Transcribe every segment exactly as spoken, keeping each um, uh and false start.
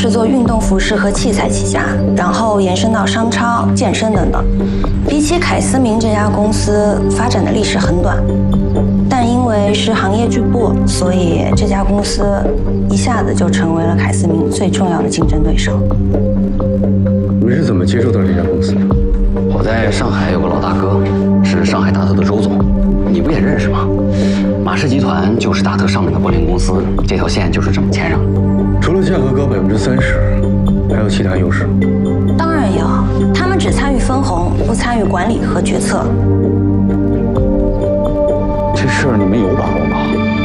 是做运动服饰和器材起家，然后延伸到商超、健身等等。比起凯思明这家公司，发展的历史很短，但因为是行业巨擘，所以这家公司一下子就成为了凯思明最重要的竞争对手。 你们是怎么接触到这家公司的？ 我在上海有个老大哥，是上海达特的周总，你不也认识吗？马氏集团就是达特上面的柏林公司，这条线就是这么牵上的。 除了价格高百分之三十，还有其他优势吗？ 当然有，他们只参与分红，不参与管理和决策。 这事儿你们有把握吗？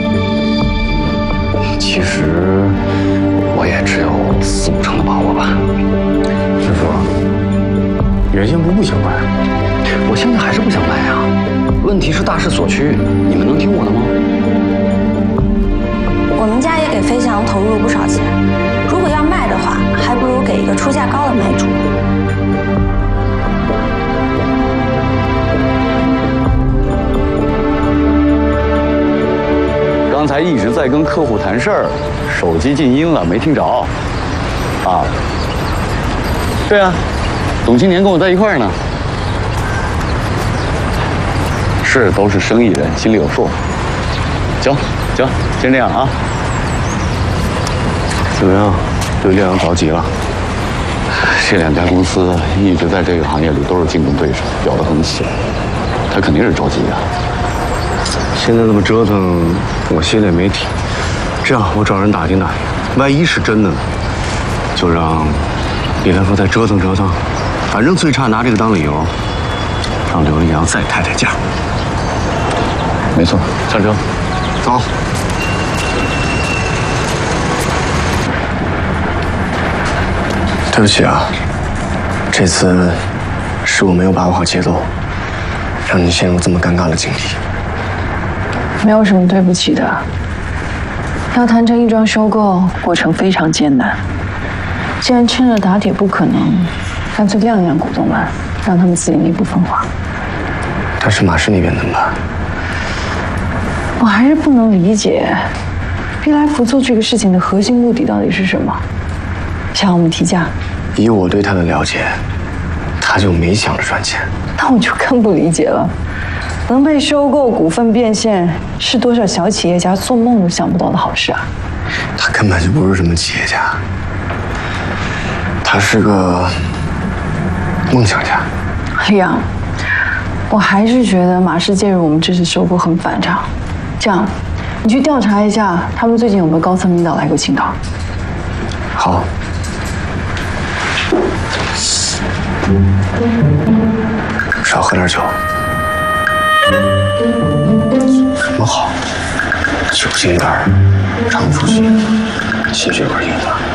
其实我也只有四五成的把握吧。 师傅，原先不不想卖， 我现在还是不想卖啊。问题是大势所趋，你们能听我的吗？ 我们家也给飞翔投入了不少钱，如果要卖的话，还不如给一个出价高的卖主。 刚才一直在跟客户谈事儿，手机静音了，没听着。啊，对啊，董青年跟我在一块儿呢。是，都是生意人，心里有数。行行，先这样啊。 怎么样？对亮阳着急了？ 这两家公司一直在这个行业里都是竞争对手，咬得很死，他肯定是着急啊。 现在这么折腾，我心里没底。这样，我找人打听打听，万一是真的呢，就让李来福再折腾折腾，反正最差拿这个当理由，让刘一阳再抬抬价。 没错，上车， 走。对不起啊，这次是我没有把握好节奏，让你陷入这么尴尬的境地。 没有什么对不起的。要谈成一桩收购，过程非常艰难。既然趁着打铁不可能，干脆晾一晾股东们，让他们自己内部分化。 但是马氏那边怎么办？ 我还是不能理解，必来福做这个事情的核心目的到底是什么？向我们提价？ 以我对他的了解，他就没想着赚钱。 那我就更不理解了。能被收购、股份变现，是多少小企业家做梦都想不到的好事啊！ 他根本就不是什么企业家，他是个梦想家。 李阳，我还是觉得马氏介入我们这次收购很反常。这样，你去调查一下，他们最近有没有高层领导来过青岛？ 好。少喝点酒。什么好？酒精肝、肠腹泻、心血管硬化。